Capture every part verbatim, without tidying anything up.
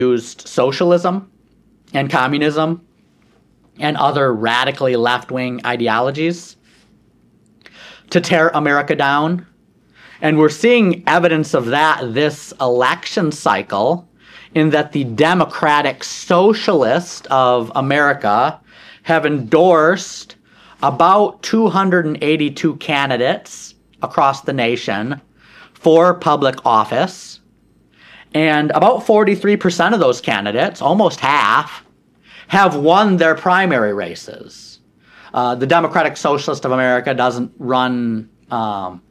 used socialism and communism and other radically left-wing ideologies to tear America down. And we're seeing evidence of that this election cycle, in that the Democratic Socialists of America have endorsed about two hundred eighty-two candidates across the nation for public office. And about forty-three percent of those candidates, almost half, have won their primary races. Uh, the Democratic Socialist of America doesn't run um,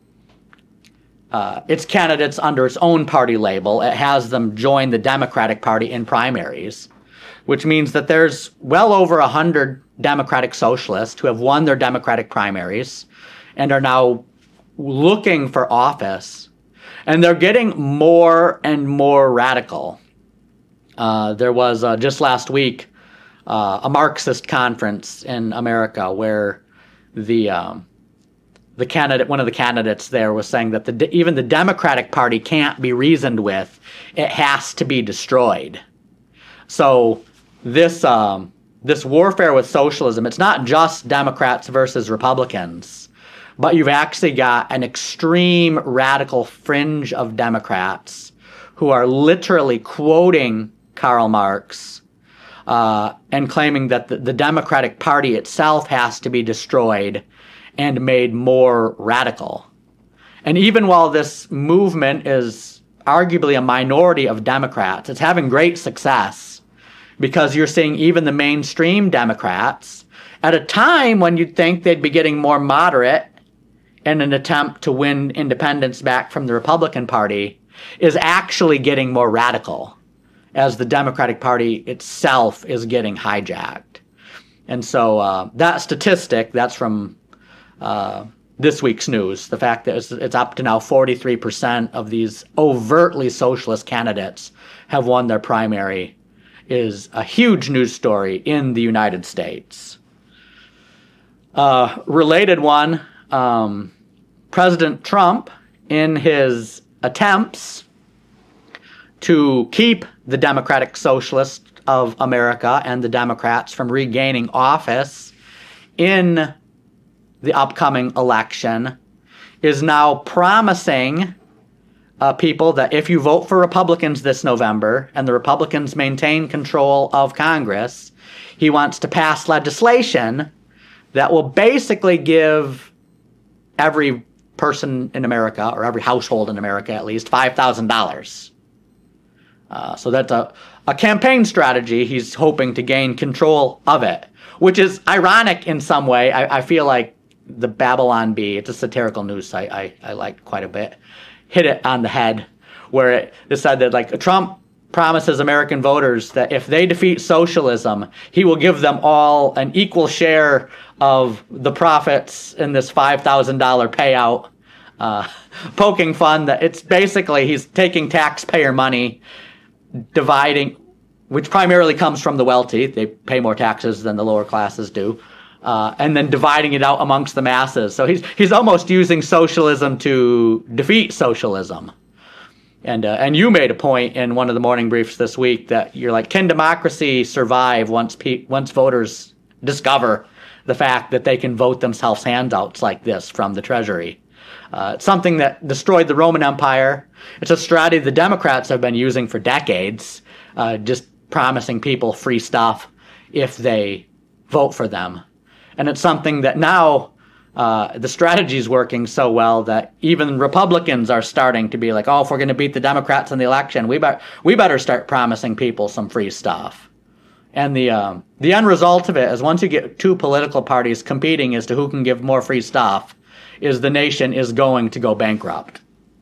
uh, its candidates under its own party label. It has them join the Democratic Party in primaries, which means that there's well over one hundred Democratic Socialists who have won their Democratic primaries and are now looking for office. And they're getting more and more radical. Uh, there was, uh, just last week, uh, a Marxist conference in America where the um, the candidate, one of the candidates there was saying that the, even the Democratic Party can't be reasoned with. It has to be destroyed. So this um, this warfare with socialism, it's not just Democrats versus Republicans, but you've actually got an extreme radical fringe of Democrats who are literally quoting Karl Marx uh, and claiming that the, the Democratic Party itself has to be destroyed and made more radical. And even while this movement is arguably a minority of Democrats, it's having great success, because you're seeing even the mainstream Democrats, at a time when you'd think they'd be getting more moderate in an attempt to win independence back from the Republican Party, is actually getting more radical as the Democratic Party itself is getting hijacked. And so uh, that statistic, that's from uh, this week's news, the fact that it's, it's up to now forty-three percent of these overtly socialist candidates have won their primary, is a huge news story in the United States. Uh, related one, um, President Trump, in his attempts to keep the Democratic Socialists of America and the Democrats from regaining office in the upcoming election, is now promising uh, people that if you vote for Republicans this November and the Republicans maintain control of Congress, he wants to pass legislation that will basically give every person in America, or every household in America at least, five thousand dollars. Uh, so that's a, a campaign strategy. He's hoping to gain control of it, which is ironic in some way. I, I feel like the Babylon Bee, it's a satirical news site I, I like quite a bit, hit it on the head, where it, it said that like Trump promises American voters that if they defeat socialism, he will give them all an equal share of the profits in this five thousand dollars payout, uh, poking fun that it's basically he's taking taxpayer money, dividing, which primarily comes from the wealthy. They pay more taxes than the lower classes do, uh, and then dividing it out amongst the masses. So he's he's almost using socialism to defeat socialism. And uh, and you made a point in one of the morning briefs this week that you're like, can democracy survive once pe- once voters discover the fact that they can vote themselves handouts like this from the Treasury? Uh, it's something that destroyed the Roman Empire. It's a strategy the Democrats have been using for decades, uh, just promising people free stuff if they vote for them. And it's something that now uh, the strategy is working so well that even Republicans are starting to be like, oh, if we're going to beat the Democrats in the election, we, be- we better start promising people some free stuff. And the um, the end result of it is once you get two political parties competing as to who can give more free stuff, is the nation is going to go bankrupt.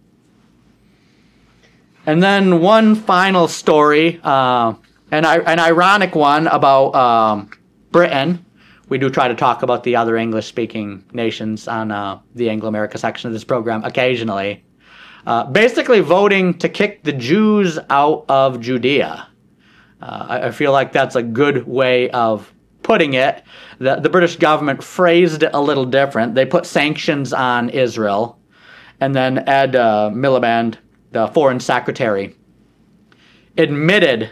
And then one final story, uh, an, an ironic one about um, Britain. We do try to talk about the other English-speaking nations on uh, the Anglo-America section of this program occasionally. Uh, basically voting to kick the Jews out of Judea. Uh, I, I feel like that's a good way of putting it. The, the British government phrased it a little different. They put sanctions on Israel, and then Ed uh, Miliband, the foreign secretary, admitted